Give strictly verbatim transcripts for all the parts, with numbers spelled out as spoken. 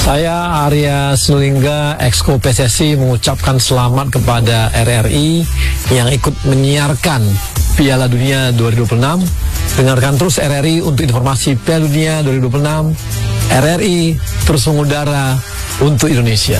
Saya Arya Sinulinga, Exco P S S I, mengucapkan selamat kepada R R I yang ikut menyiarkan Piala Dunia dua ribu dua puluh enam. Dengarkan terus R R I untuk informasi Piala Dunia dua ribu dua puluh enam. R R I terus mengudara untuk Indonesia.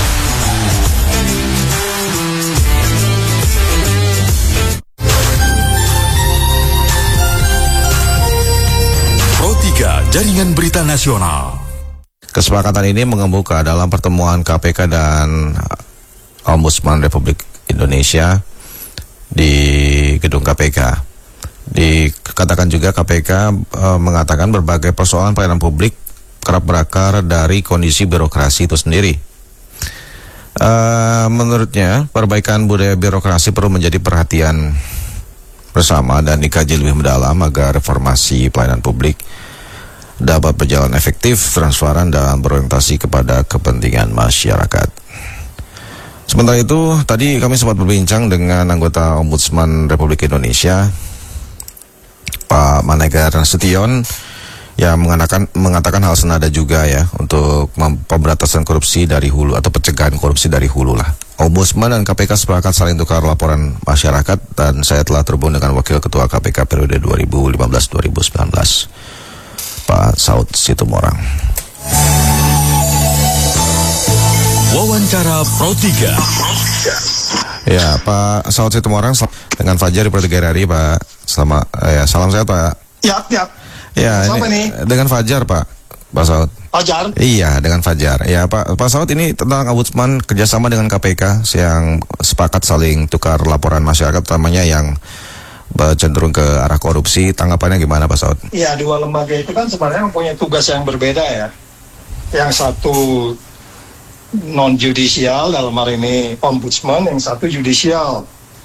Pro tiga Jaringan Berita Nasional. Kesepakatan ini mengemuka dalam pertemuan K P K dan Ombudsman Republik Indonesia di gedung K P K. Dikatakan juga K P K e, mengatakan berbagai persoalan pelayanan publik kerap berakar dari kondisi birokrasi itu sendiri. E, menurutnya, perbaikan budaya birokrasi perlu menjadi perhatian bersama dan dikaji lebih mendalam agar reformasi pelayanan publik dapat berjalan efektif, transparan, dan berorientasi kepada kepentingan masyarakat. Sementara itu, tadi kami sempat berbincang dengan anggota Ombudsman Republik Indonesia, Pak Manegar Nasution, yang mengatakan, mengatakan hal senada juga ya, untuk pemberantasan korupsi dari hulu, atau pencegahan korupsi dari hulu lah. Ombudsman dan K P K sepakat saling tukar laporan masyarakat, dan saya telah terhubung dengan Wakil Ketua K P K periode dua ribu lima belas sampai dua ribu sembilan belas. Pak Saud Situmorang. Wawancara Pro tiga. Ya, Pak Saud Situmorang dengan Fajar di Pro tiga R R I, Pak. Selamat, ya, salam sehat, Pak. Ya, ya. Ya, Siapa ini, ini? dengan Fajar, Pak. Pak Saud. Fajar? Iya, dengan Fajar. Ya, Pak, Pak Saud, ini tentang Ombudsman kerjasama dengan K P K yang sepakat saling tukar laporan masyarakat, utamanya yang cenderung ke arah korupsi. Tanggapannya gimana, Pak Saud? Ya, dua lembaga itu kan sebenarnya mempunyai tugas yang berbeda ya. Yang satu non-judicial, dalam hari ini ombudsman, yang satu judicial.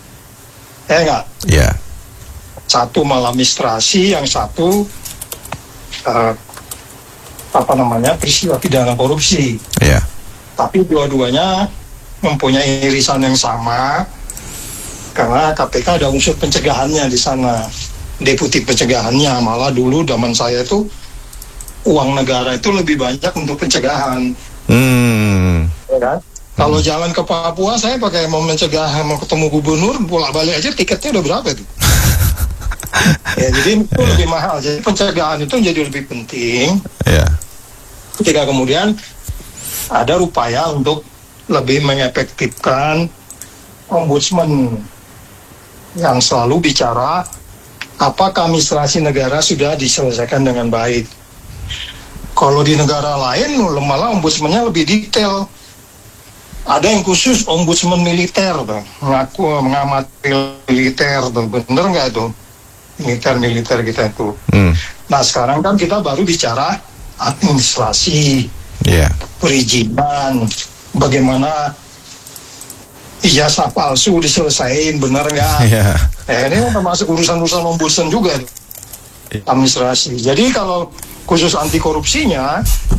Ya enggak? Iya. Satu maladministrasi, yang satu uh, apa namanya, peristiwa pidana korupsi. Iya. Tapi dua-duanya mempunyai irisan yang sama, karena K P K ada unsur pencegahannya di sana, deputi pencegahannya. Malah dulu zaman saya itu uang negara itu lebih banyak untuk pencegahan. Hmm. Ya kan? Hmm. Kalau jalan ke Papua, saya pakai mau mencegah, mau ketemu gubernur, bolak-balik aja tiketnya udah berapa itu? Ya, jadi itu lebih mahal. Jadi pencegahan itu jadi lebih penting. Yeah. Ketika kemudian ada upaya untuk lebih mengefektifkan ombudsman yang selalu bicara apakah administrasi negara sudah diselesaikan dengan baik. Kalau di negara lain malah ombudsmannya lebih detail. Ada yang khusus ombudsman militer, tuh, mengaku mengamati militer, tuh. Bener nggak itu? Militer-militer kita itu. Hmm. Nah sekarang kan kita baru bicara administrasi, yeah. perizinan, bagaimana ijazah palsu diselesain, benar nggak? Yeah. Eh, ini termasuk urusan-urusan ombudsman juga, administrasi. Jadi kalau khusus anti korupsinya,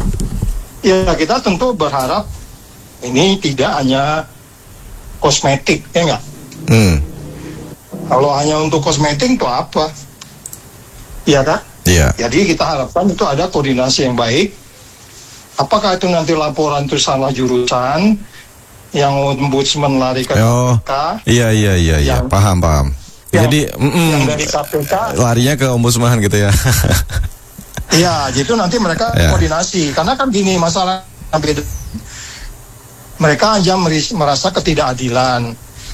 ya kita tentu berharap ini tidak hanya kosmetik, ya nggak? Hmm. Kalau hanya untuk kosmetik itu apa? Iya kan? Iya. Jadi kita harapkan itu ada koordinasi yang baik. Apakah itu nanti laporan itu salah jurusan? Yang ombudsman lari ke oh, K P K. Iya iya iya iya, paham paham. Yang, Jadi mm, yang dari K P K larinya ke ombudsman gitu ya. Iya, jadi nanti mereka ya. koordinasi. Karena kan gini masalah beda. Mereka aja merasa ketidakadilan.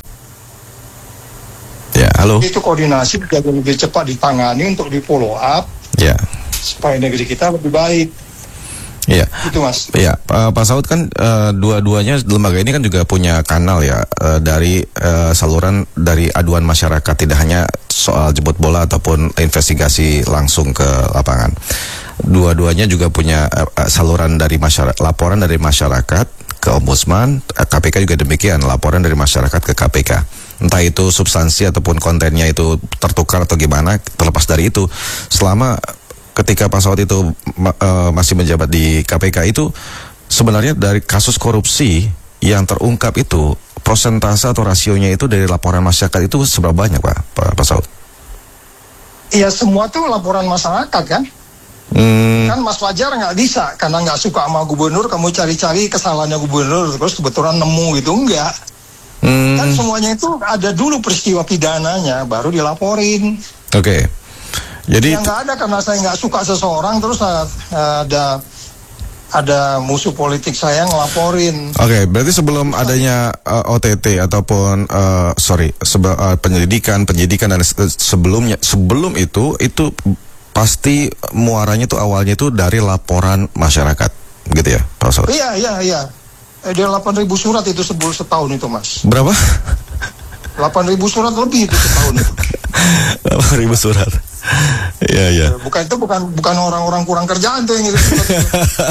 Ya, halo. Itu koordinasi jadi lebih cepat ditangani untuk di follow up. Ya. Supaya negeri kita lebih baik. Iya, itu Mas. Iya, Pak Saud kan uh, dua-duanya lembaga ini kan juga punya kanal ya uh, dari uh, saluran dari aduan masyarakat, tidak hanya soal jemput bola ataupun investigasi langsung ke lapangan. Dua-duanya juga punya uh, saluran dari masyarakat, laporan dari masyarakat ke ombudsman, K P K juga demikian, laporan dari masyarakat ke K P K. Entah itu substansi ataupun kontennya itu tertukar atau gimana, terlepas dari itu, selama ketika Pak Saud itu uh, masih menjabat di K P K itu, sebenarnya dari kasus korupsi yang terungkap itu, prosentase atau rasionya itu dari laporan masyarakat itu seberapa banyak, Pak, Pak, Pak Saud? Iya, semua tuh laporan masyarakat kan. Hmm. Kan Mas Fajar nggak bisa, karena nggak suka sama gubernur, kamu cari-cari kesalahannya gubernur, terus kebetulan nemu gitu, enggak. Hmm. Kan semuanya itu ada dulu peristiwa pidananya, baru dilaporin. Oke. Okay. Jadi yang nggak ada karena saya nggak suka seseorang, terus uh, ada ada musuh politik saya ngelaporin. Oke, okay, berarti sebelum adanya uh, O T T ataupun uh, sorry sebe- uh, penyelidikan, penyidikan dan se- sebelumnya sebelum itu itu pasti muaranya itu awalnya itu dari laporan masyarakat, gitu ya, Pak Saud? Iya, iya, iya. Eh, dia delapan ribu surat itu sebelum setahun itu, Mas. Berapa? delapan ribu surat lebih itu setahun itu. delapan ribu surat. Iya, iya. Bukan itu bukan bukan orang-orang kurang kerjaan tuh yang ngirim surat itu.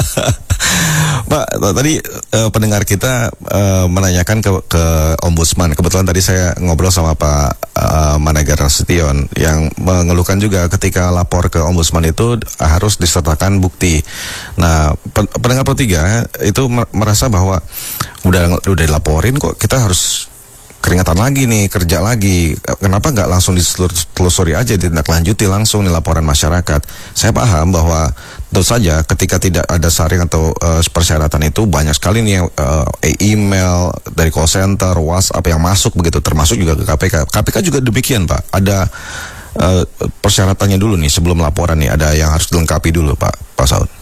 Pak, tadi uh, pendengar kita uh, menanyakan ke, ke Ombudsman. Kebetulan tadi saya ngobrol sama Pak uh, Manager Nasution yang mengeluhkan juga ketika lapor ke Ombudsman itu harus disertakan bukti. Nah, pen, pendengar Pro tiga itu merasa bahwa udah udah dilaporin kok, kita harus keringatan lagi nih, kerja lagi. Kenapa nggak langsung ditelusuri aja, ditindaklanjuti langsung nih laporan masyarakat? Saya paham bahwa tentu saja ketika tidak ada saring atau uh, persyaratan itu banyak sekali nih uh, email dari call center, WhatsApp yang masuk begitu, termasuk juga ke K P K. K P K juga demikian, Pak. Ada uh, persyaratannya dulu nih sebelum laporan nih, ada yang harus dilengkapi dulu, Pak, Pak Saud.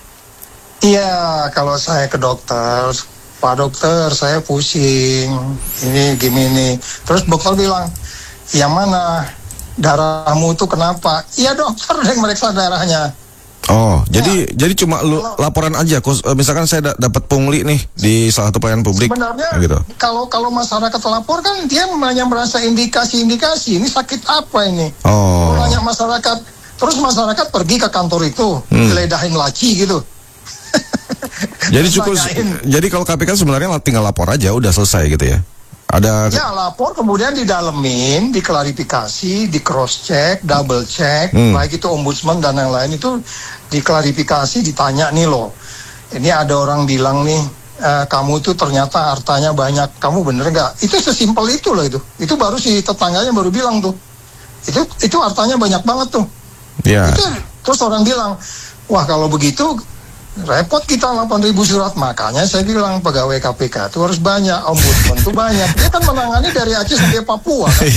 Iya, kalau saya ke dokter, Pak dokter, saya pusing, ini gini-gini. Terus dokter bilang, yang mana darahmu itu kenapa? Iya dokter yang meriksa darahnya. Oh, ya. jadi jadi cuma lu Kalau- laporan aja. Kos- Misalkan saya da- dapat pungli nih di salah satu pelayanan publik, Sebenarnya gitu. kalau kalau masyarakat lapor kan dia hanya merasa indikasi-indikasi, ini sakit apa ini? Oh, Kalau nanya masyarakat, terus masyarakat pergi ke kantor itu, Hmm. geledahin laci gitu. jadi cukup. Tanyain. Jadi kalau K P K sebenarnya tinggal lapor aja, udah selesai gitu ya. Ada. Ya lapor, kemudian didalemin, diklarifikasi, di cross check, double check, Hmm. baik itu ombudsman dan yang lain itu diklarifikasi, ditanya nih loh, ini ada orang bilang nih, eh, kamu itu ternyata hartanya banyak, kamu bener nggak? Itu sesimpel itu loh itu, itu baru si tetangganya baru bilang tuh, itu itu hartanya banyak banget tuh. Ya. Itu, terus orang bilang, wah kalau begitu repot kita delapan ribu surat. Makanya saya bilang pegawai K P K itu harus banyak, ombudsman itu banyak. Dia kan menangani dari Aceh sampai Papua kan?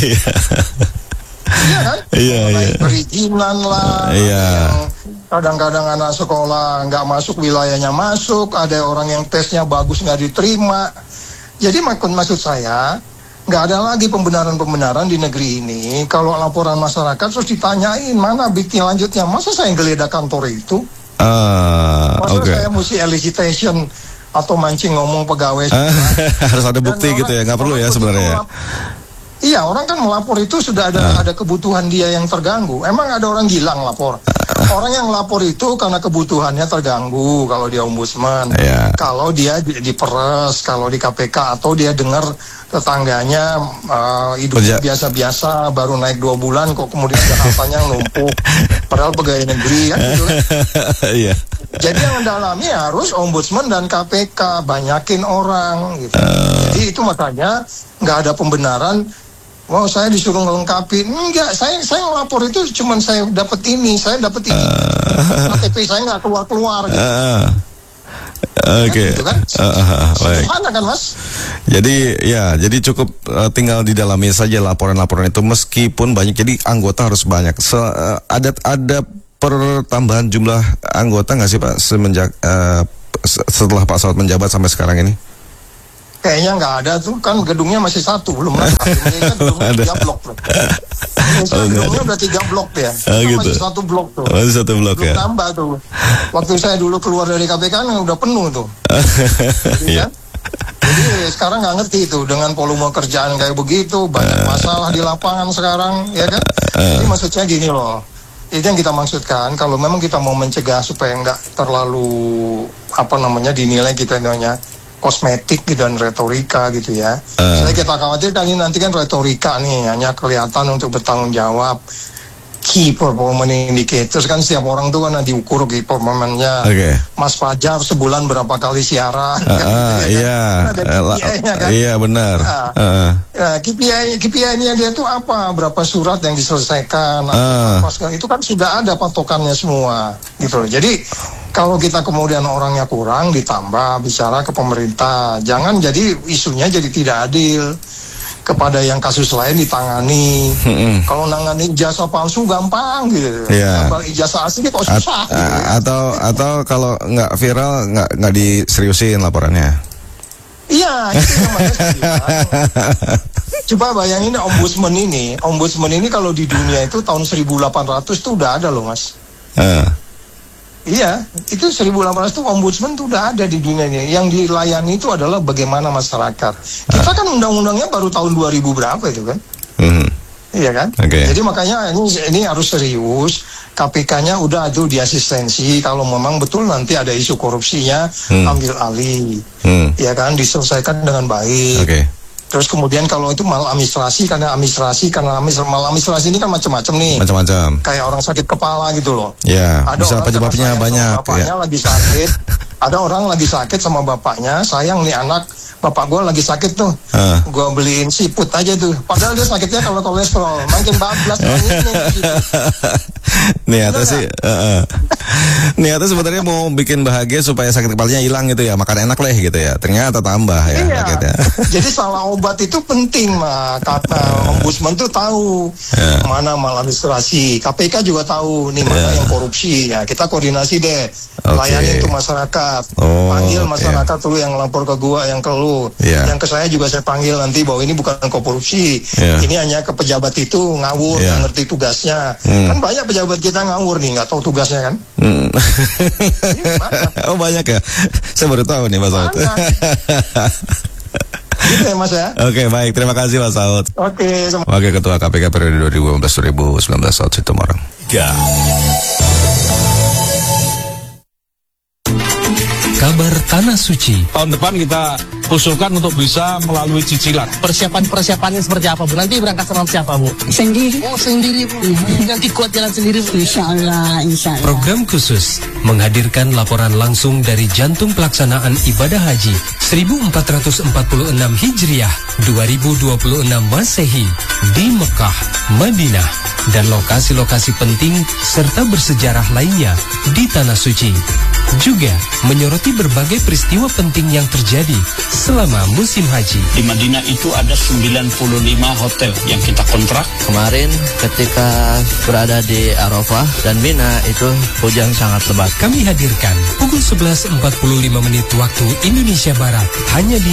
Iya kan? Iya, Mengenai iya. perizinan lah, Iya. yang kadang-kadang anak sekolah nggak masuk, wilayahnya masuk, ada orang yang tesnya bagus nggak diterima. Jadi maksud maksud saya, nggak ada lagi pembenaran-pembenaran di negeri ini. Kalau laporan masyarakat terus ditanyain mana bukti lanjutnya, masa saya geledah kantor itu? Ah, Masa oke. saya mesti elicitation atau mancing ngomong pegawai? Harus ada bukti Dan gitu ya, orang- nggak perlu orang ya begitu sebenarnya. melap- Iya, orang kan melapor itu sudah ada ada kebutuhan dia yang terganggu. Emang ada orang gilang lapor? Orang yang lapor itu karena kebutuhannya terganggu kalau dia ombudsman. Iya. Kalau dia di, diperes, kalau di K P K atau dia dengar tetangganya uh, hidupnya Kerja. biasa-biasa, baru naik dua bulan kok kemudian Jakartanya numpuk. Padahal pegawai negeri kan gitu kan. Iya. Jadi yang mendalami harus ombudsman dan K P K, banyakin orang gitu. Uh. Jadi itu makanya nggak ada pembenaran. Wow, saya disuruh ngelengkapi. Enggak, saya saya ngelapor itu cuman saya dapat ini, saya dapat ini. Uh. K T P saya nggak keluar-keluar gitu. Ah. Oke. Gitu kan? Ah, ah, ah, baik. Sederhana kan, Mas? Jadi ya, jadi cukup uh, tinggal didalami saja laporan-laporan itu, meskipun banyak. Jadi anggota harus banyak. Se, uh, ada ada pertambahan jumlah anggota nggak sih Pak semenjak uh, setelah Pak Saud menjabat sampai sekarang ini? Kayaknya nggak ada tuh, kan gedungnya masih satu, belum ada. Ini kan gedungnya Ada. tiga blok tuh. Ini Oh, gedungnya nggak ada. udah tiga blok ya. Oh, Itu gitu. masih satu blok tuh. Masih satu blok Belum ya. tambah tuh. Waktu saya dulu keluar dari K P K kan udah penuh tuh. Jadi, Iya. kan? Jadi sekarang nggak ngerti itu dengan volume kerjaan kayak begitu, banyak masalah di lapangan sekarang, ya kan? Jadi maksudnya gini loh, itu yang kita maksudkan. Kalau memang kita mau mencegah supaya nggak terlalu apa namanya dinilai kita namanya kosmetik gitu dan retorika gitu ya. Uh. Saya kita khawatir kan ini nanti kan retorika nih, hanya kelihatan untuk bertanggung jawab. key performance indicators kan setiap orang tuh kan diukur key performance-nya. Oke. Mas Fajar sebulan berapa kali siaran? Ah, ah, iya. Ada K P I-nya kan? Iya benar. Nah, Ah. nah, K P I K P I-nya dia tuh apa? Berapa surat yang diselesaikan? Ah. Apa segala- itu kan sudah ada patokannya semua, gitu loh. Jadi kalau kita kemudian orangnya kurang ditambah bicara ke pemerintah, jangan jadi isunya jadi tidak adil. Kepada yang kasus lain ditangani. Mm-mm. Kalau nangani ijazah palsu gampang gitu. Iya. Kalau ijazah asli kok At- susah. gitu. a- atau atau kalau nggak viral nggak nggak diseriusin laporannya. Iya, itu yang makanya saya bilang. Coba bayangin ombudsman ini, ombudsman ini kalau di dunia itu tahun seribu delapan ratus tuh udah ada loh, Mas. Ah. Iya, itu seribu delapan ratus itu ombudsman tuh udah ada di dunia ini. Yang dilayani itu adalah bagaimana masyarakat. Kita kan undang-undangnya baru tahun dua ribu berapa itu kan? Mhm. Iya kan? Oke. Jadi makanya ini ini harus serius. K P K-nya udah tuh diasistensi. Kalau memang betul nanti ada isu korupsinya, Hmm. ambil alih. Hmm. Ya kan, diselesaikan dengan baik. Oke. Terus kemudian kalau itu maladministrasi, karena administrasi, karena administrasi, maladministrasi ini kan macam-macam nih. Macam-macam. Kayak orang sakit kepala gitu loh. Ya, Ada bisa orang penyebabnya kena sayang banyak sama bapaknya ya. lagi sakit. Ada orang lagi sakit sama bapaknya, sayang nih anak, bapak gue lagi sakit tuh. Ah. Gue beliin siput aja tuh. Padahal dia sakitnya kalau kolesterol, makin bablas ini nih. Niatnya Bener sih, uh, uh. niatnya sebenarnya mau bikin bahagia supaya sakit kepalanya hilang gitu ya, makan enak leh gitu ya. Ternyata tambah ya Iya. sakitnya. Jadi salah obat itu penting mah. Kata ombudsman tuh tahu Ya. mana maladministrasi. K P K juga tahu nih mana Ya. yang korupsi. Ya kita koordinasi deh. Oke. Layani tuh masyarakat. Oh, panggil oke. masyarakat tuh yang lapor ke gua, yang ke lu. Ya. Yang ke saya juga saya panggil nanti bahwa ini bukan korupsi. Ya. Ini hanya ke pejabat itu ngawur, Ya. nggak ngerti tugasnya. Hmm. Kan banyak pejabat kita ngawur nih, nggak tahu tugasnya kan. Hmm. banyak. Oh banyak ya, saya baru tahu nih Mas Saud. Banyak. Gitu ya Mas ya. Oke baik, terima kasih Mas Saud. Oke, sama- Wakil Ketua K P K periode dua ribu lima belas dua ribu sembilan belas Saud Situmorang. Tiga. Kabar Tanah Suci. Tahun depan kita usulkan untuk bisa melalui cicilan. Persiapan-persiapannya seperti apa Bu? Nanti berangkat sama siapa Bu? Sendiri. Oh sendiri Bu. Nanti kuat jalan sendiri Bu. Insya Allah, insya Allah. Program khusus menghadirkan laporan langsung dari jantung pelaksanaan ibadah haji seribu empat ratus empat puluh enam Hijriah dua ribu dua puluh enam Masehi di Mekah, Madinah, dan lokasi-lokasi penting serta bersejarah lainnya di Tanah Suci. Juga menyoroti berbagai peristiwa penting yang terjadi selama musim haji. Di Madinah itu ada sembilan puluh lima hotel yang kita kontrak. Kemarin ketika berada di Arafah dan Mina itu hujan sangat lebat. Kami hadirkan pukul sebelas empat puluh lima menit waktu Indonesia Barat hanya di